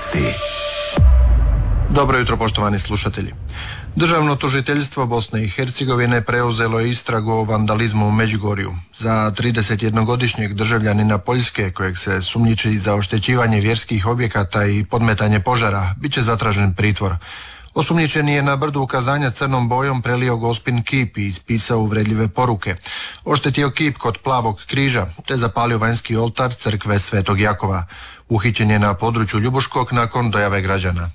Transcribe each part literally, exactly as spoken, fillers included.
Vijesti. Dobro jutro, poštovani slušatelji. Državno tužiteljstvo Bosne i Hercegovine preuzelo je istragu o vandalizmu u Međugorju. Za tridesetjednogodišnjeg državljanina Poljske, kojeg se sumnjiči za oštećivanje vjerskih objekata i podmetanje požara, bit će zatražen pritvor. Osumnjičeni je na brdu ukazanja crnom bojom prelio gospin kip i ispisao uvredljive poruke. Oštetio kip kod Plavog križa, te zapalio vanjski oltar crkve Svetog Jakova. Uhićen je na području Ljubuškog nakon dojave građana.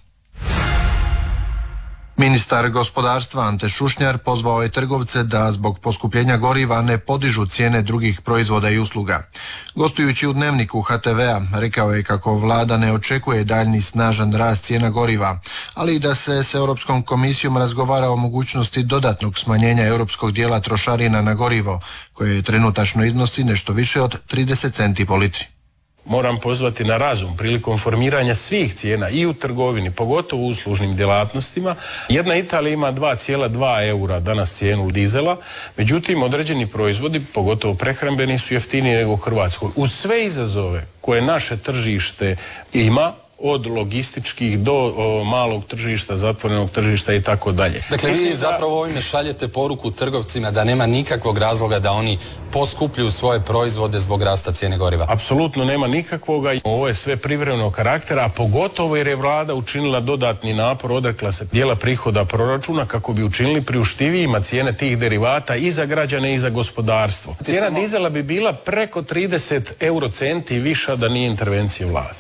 Ministar gospodarstva Ante Šušnjar pozvao je trgovce da zbog poskupljenja goriva ne podižu cijene drugih proizvoda i usluga. Gostujući u Dnevniku ha te vea, rekao je kako vlada ne očekuje daljni snažan rast cijena goriva, ali i da se s Europskom komisijom razgovara o mogućnosti dodatnog smanjenja europskog dijela trošarina na gorivo, koje trenutačno iznosi nešto više od trideset centi po litri. Moram pozvati na razum prilikom formiranja svih cijena i u trgovini, pogotovo u uslužnim djelatnostima. Jedna Italija ima dva zarez dva eura danas cijenu dizela, međutim određeni proizvodi, pogotovo prehrambeni, su jeftiniji nego u Hrvatskoj. Uz sve izazove koje naše tržište ima, od logističkih do o, malog tržišta, zatvorenog tržišta i tako dalje. Dakle, vi zapravo ovime šaljete poruku trgovcima da nema nikakvog razloga da oni poskupljuju svoje proizvode zbog rasta cijene goriva. Apsolutno nema nikakvoga. Ovo je sve privremenog karaktera, a pogotovo jer je vlada učinila dodatni napor, odrekla se dijela prihoda proračuna kako bi učinili priuštivijima cijene tih derivata i za građane i za gospodarstvo. Cijena dizela bi bila preko trideset eurocenti viša da nije intervencije vlade.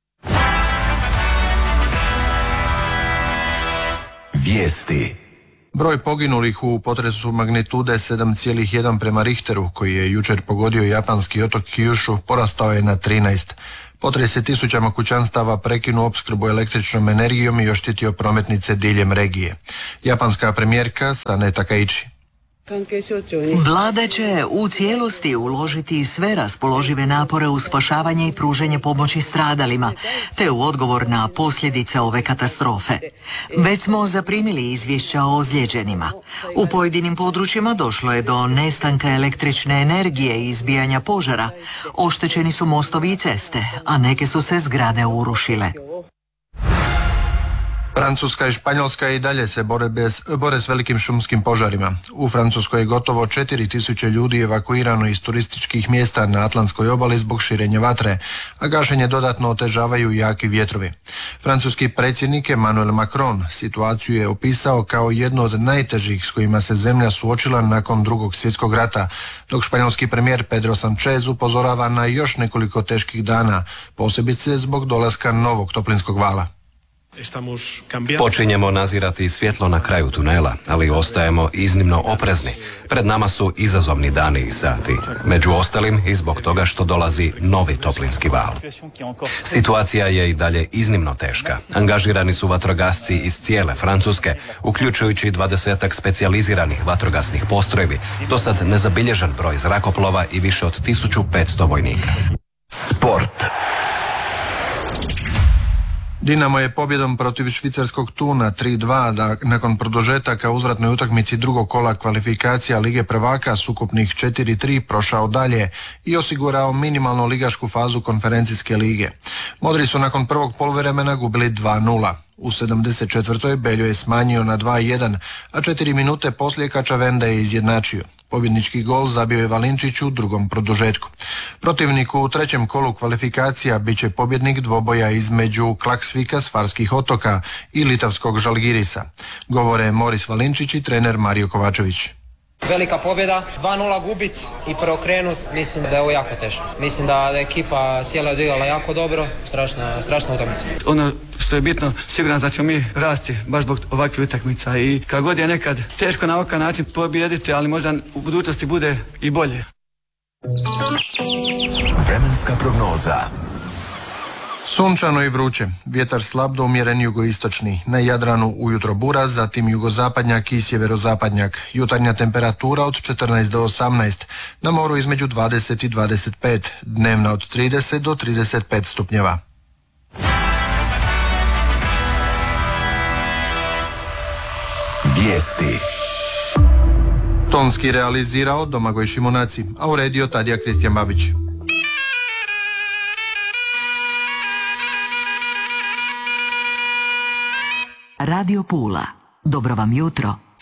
Vijesti. Broj poginulih u potresu magnitude sedam zarez jedan prema Richteru, koji je jučer pogodio japanski otok Kyushu, porastao je na trinaest. Potres je tisućama kućanstava prekinuo opskrbu električnom energijom i oštetio prometnice diljem regije. Japanska premijerka Sane Takaichi. Vlada će u cijelosti uložiti sve raspoložive napore u spašavanje i pružanje pomoći stradalima, te u odgovor na posljedice ove katastrofe. Već smo zaprimili izvješća o ozlijeđenima. U pojedinim područjima došlo je do nestanka električne energije i izbijanja požara. Oštećeni su mostovi i ceste, a neke su se zgrade urušile. Francuska i Španjolska i dalje se bore, bez, bore s velikim šumskim požarima. U Francuskoj je gotovo četiri tisuće ljudi evakuirano iz turističkih mjesta na Atlantskoj obali zbog širenja vatre, a gašenje dodatno otežavaju jaki vjetrovi. Francuski predsjednik Emmanuel Macron situaciju je opisao kao jednu od najtežih s kojima se zemlja suočila nakon drugog svjetskog rata, dok španjolski premijer Pedro Sanchez upozorava na još nekoliko teških dana, posebice zbog dolaska novog toplinskog vala. Počinjemo nazirati svjetlo na kraju tunela, ali ostajemo iznimno oprezni. Pred nama su izazovni dani i sati. Među ostalim i zbog toga što dolazi novi toplinski val. Situacija je i dalje iznimno teška. Angažirani su vatrogasci iz cijele Francuske, uključujući dvadesetak specijaliziranih vatrogasnih postrojbi, do sad nezabilježen broj zrakoplova i više od tisuću petsto vojnika. Sport. Dinamo je pobjedom protiv švicarskog Tuna tri dva da nakon produžetaka u uzvratnoj utakmici drugog kola kvalifikacija Lige prvaka s ukupnih četiri tri prošao dalje i osigurao minimalno ligašku fazu konferencijske lige. Modri su nakon prvog poluvremena gubili dva nula. U sedamdeset četvrtoj Beljo je smanjio na dva jedan, a četiri minute poslije Kačavenda je izjednačio. Pobjednički gol zabio je Valinčić u drugom produžetku. Protivnik u trećem kolu kvalifikacija bit će pobjednik dvoboja između Klaksvika s Farskih otoka i litavskog Žalgirisa. Govore Moris Valinčić i trener Mario Kovačević. Velika pobjeda, dva nula gubit i preokrenut, mislim da je ovo jako teško. Mislim da je ekipa cijela odigrala jako dobro, strašna, strašna utakmica. Ono što je bitno, siguran da ćemo mi rasti baš zbog ovakvih utakmica i kad god je nekad teško na ovakav način pobijediti, ali možda u budućnosti bude i bolje. Vremenska prognoza. Sunčano i vruće, vjetar slab do umjeren jugoistočni, na Jadranu ujutro bura, zatim jugozapadnjak i sjeverozapadnjak, jutarnja temperatura od četrnaest do osamnaest, na moru između dvadeset i dvadeset pet, dnevna od trideset do trideset pet stupnjeva. Vijesti. Tonski realizirao Domagoj Šimunaci, a uredio Tadija Kristijan Babić. Radio Pula. Dobro vam jutro.